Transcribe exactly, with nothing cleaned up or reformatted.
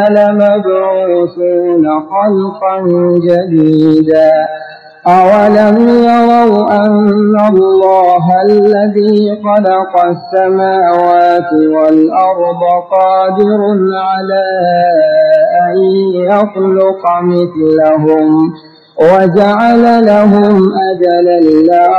لمبعوثون خلقا جديدا أولم يروا أن الله الذي خلق السماوات والأرض قادر على أن يخلق مثلهم وجعل لهم أجلا لا